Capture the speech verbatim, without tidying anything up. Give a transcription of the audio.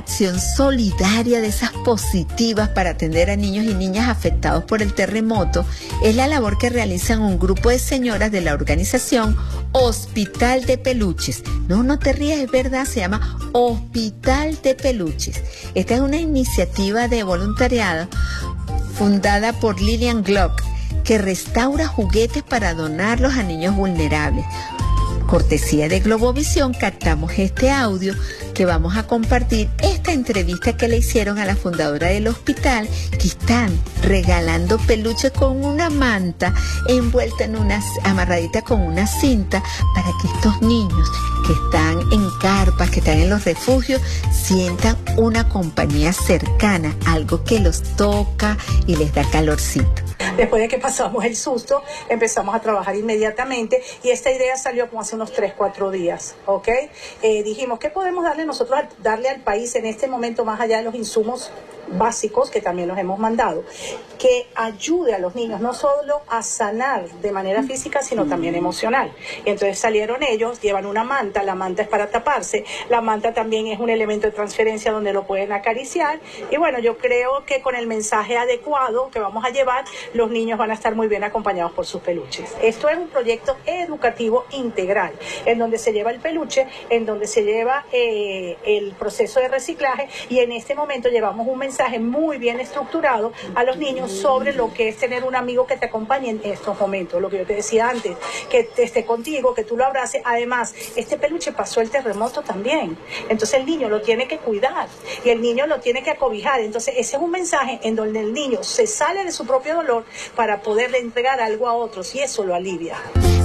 acción solidaria de esas positivas para atender a niños y niñas afectados por el terremoto es la labor que realizan un grupo de señoras de la organización Hospital de Peluches. No, no te rías, es verdad, se llama Hospital de Peluches. Esta es una iniciativa de voluntariado fundada por Lillian Glock, que restaura juguetes para donarlos a niños vulnerables. Cortesía de Globovisión, captamos este audio que vamos a compartir, esta entrevista que le hicieron a la fundadora del hospital, que están regalando peluches con una manta envuelta en una, amarradita con una cinta, para que estos niños que están en carpas, que están en los refugios, sientan una compañía cercana, algo que los toca y les da calorcito. Después de que pasamos el susto, empezamos a trabajar inmediatamente y esta idea salió como hace unos tres, cuatro días, ¿ok? Eh, dijimos, ¿qué podemos darle nosotros, a, darle al país en este momento más allá de los insumos básicos que también los hemos mandado, que ayude a los niños no solo a sanar de manera física, sino también emocional? Y entonces salieron ellos, llevan una manta, la manta es para taparse, la manta también es un elemento de transferencia donde lo pueden acariciar, y bueno, yo creo que con el mensaje adecuado que vamos a llevar, los niños van a estar muy bien acompañados por sus peluches. Esto es un proyecto educativo integral, en donde se lleva el peluche, en donde se lleva eh, el proceso de reciclaje, y en este momento llevamos un mensaje muy bien estructurado a los niños sobre lo que es tener un amigo que te acompañe en estos momentos, lo que yo te decía antes, que te esté contigo, que tú lo abraces. Además, este peluche pasó el terremoto también, entonces el niño lo tiene que cuidar y el niño lo tiene que acobijar. Entonces ese es un mensaje en donde el niño se sale de su propio dolor para poderle entregar algo a otros, y eso lo alivia.